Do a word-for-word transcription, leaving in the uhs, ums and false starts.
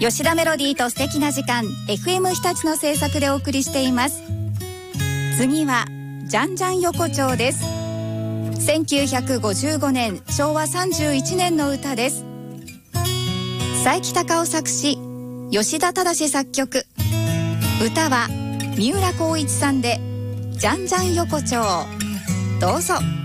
吉田メロディーと素敵な時間 エフエム 日立の制作でお送りしています。次はじゃんじゃん横丁です。せんきゅうひゃくごじゅうごねんしょうわさんじゅういちねんの歌です。佐伯孝夫作詞、吉田忠作曲。歌は三浦浩一さんでじゃんじゃん横丁。どうぞ。